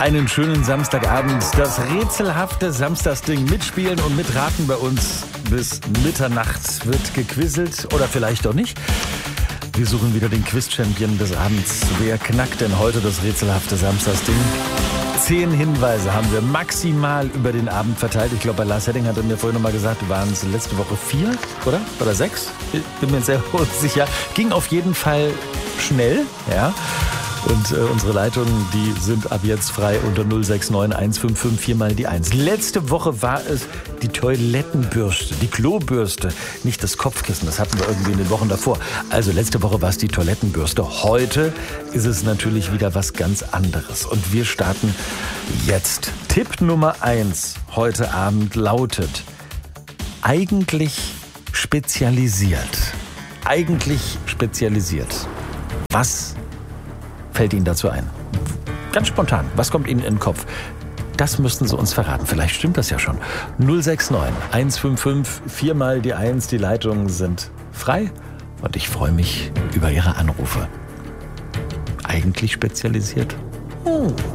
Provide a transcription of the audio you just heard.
Einen schönen Samstagabend. Das rätselhafte Samstagsding mitspielen und mitraten bei uns. Bis Mitternacht wird gequizzelt oder vielleicht auch nicht. Wir suchen wieder den Quiz-Champion des Abends. Wer knackt denn heute das rätselhafte Samstagsding? 10 Hinweise haben wir maximal über den Abend verteilt. Ich glaube, bei Lars Hedding hat er mir vorhin noch mal gesagt, waren es letzte Woche 4, oder? Oder 6? Bin mir sehr unsicher. Ging auf jeden Fall schnell, ja. Und unsere Leitungen, die sind ab jetzt frei unter 069 155 4 mal die 1. Letzte Woche war es die Toilettenbürste, die Klobürste, nicht das Kopfkissen. Das hatten wir irgendwie in den Wochen davor. Also letzte Woche war es die Toilettenbürste. Heute ist es natürlich wieder was ganz anderes. Und wir starten jetzt. Tipp Nummer 1 heute Abend lautet: eigentlich spezialisiert. Eigentlich spezialisiert. Was fällt Ihnen dazu ein? Ganz spontan. Was kommt Ihnen in den Kopf? Das müssten Sie uns verraten. Vielleicht stimmt das ja schon. 069 155 4 mal die 1. Die Leitungen sind frei und ich freue mich über Ihre Anrufe. Eigentlich spezialisiert?